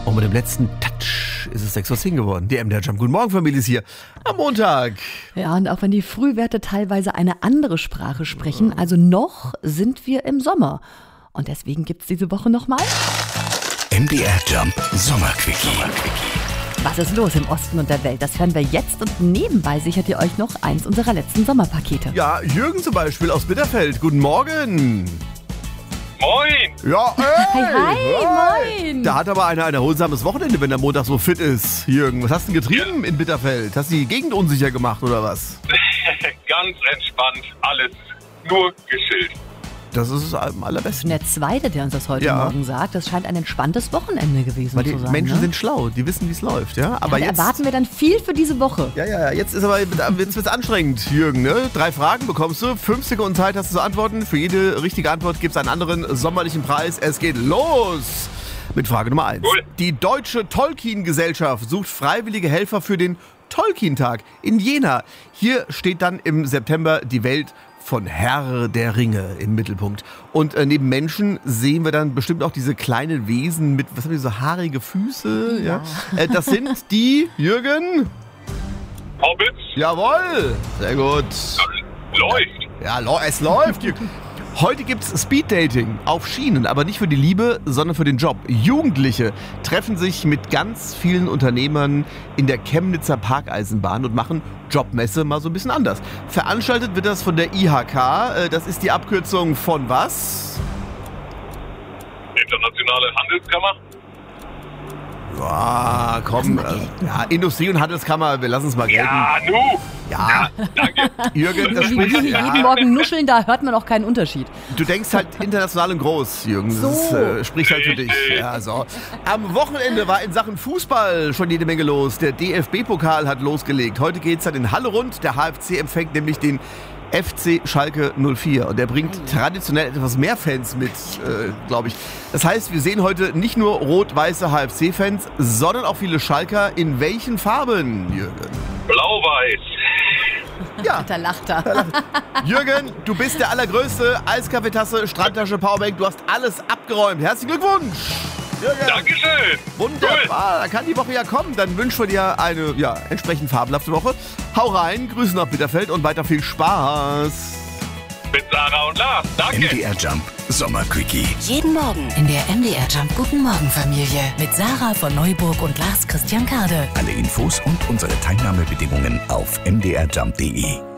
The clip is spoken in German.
Und mit dem letzten Touch ist es 6:10 geworden. Die MDR Jump. Guten Morgen, Familie ist hier am Montag. Ja, und auch wenn die Frühwerte teilweise eine andere Sprache sprechen, also noch sind wir im Sommer. Und deswegen gibt's diese Woche nochmal MDR Jump Sommerquickie. Was ist los im Osten und der Welt? Das hören wir jetzt und nebenbei sichert ihr euch noch eins unserer letzten Sommerpakete. Ja, Jürgen zum Beispiel aus Bitterfeld. Guten Morgen. Moin! Ja, Hi, moin! Da hat aber einer ein erholsames Wochenende, wenn der Montag so fit ist. Jürgen, was hast du denn getrieben in Bitterfeld? Hast du die Gegend unsicher gemacht oder was? Ganz entspannt, alles nur gechillt. Das ist am allerbesten. Und der Zweite, der uns das heute Morgen sagt, das scheint ein entspanntes Wochenende gewesen Weil die zu sein. Menschen ne? sind schlau, die wissen, wie es läuft. Ja? Aber Da jetzt erwarten wir dann viel für diese Woche. Ja, jetzt wird's anstrengend, Jürgen. Ne? 3 Fragen bekommst du, 5 Sekunden Zeit hast du zu antworten. Für jede richtige Antwort gibt es einen anderen sommerlichen Preis. Es geht los mit Frage Nummer 1. Cool. Die Deutsche Tolkien-Gesellschaft sucht freiwillige Helfer für den Tolkien-Tag in Jena. Hier steht dann im September die Welt von Herr der Ringe im Mittelpunkt. Und neben Menschen sehen wir dann bestimmt auch diese kleinen Wesen mit, was haben die, so haarige Füße? Ja. Das sind die, Jürgen? Hobbits, Jawohl, sehr gut. läuft. Ja, es läuft. Heute gibt's Speeddating auf Schienen, aber nicht für die Liebe, sondern für den Job. Jugendliche treffen sich mit ganz vielen Unternehmern in der Chemnitzer Parkeisenbahn und machen Jobmesse mal so ein bisschen anders. Veranstaltet wird das von der IHK. Das ist die Abkürzung von was? Internationale Handelskammer. Ja, komm. Ja, Industrie- und Handelskammer, wir lassen es mal gelten. Ja, nu. Ja, Danke. Jürgen, das Wie spricht. jeden Morgen nuscheln, da hört man auch keinen Unterschied. Du denkst halt international und groß, Jürgen. Das spricht halt für dich. Ja, so. Am Wochenende war in Sachen Fußball schon jede Menge los. Der DFB-Pokal hat losgelegt. Heute geht es dann in Halle rund. Der HFC empfängt nämlich den FC Schalke 04. Und der bringt traditionell etwas mehr Fans mit, glaube ich. Das heißt, wir sehen heute nicht nur rot-weiße HFC-Fans, sondern auch viele Schalker. In welchen Farben, Jürgen? Blau-Weiß. Ja. Da lacht er. Jürgen, du bist der Allergrößte. Eiskaffeetasse, Strandtasche, Powerbank. Du hast alles abgeräumt. Herzlichen Glückwunsch. Jürgen. Dankeschön. Wunderbar. Da kann die Woche ja kommen. Dann wünschen wir dir eine entsprechend fabelhafte Woche. Hau rein, Grüße nach Bitterfeld und weiter viel Spaß. Mit Sarah und Lars. Danke. MDR Jump Sommerquickie. Jeden Morgen in der MDR Jump Guten Morgen Familie mit Sarah von Neuburg und Lars Christian Kade. Alle Infos und unsere Teilnahmebedingungen auf mdrjump.de.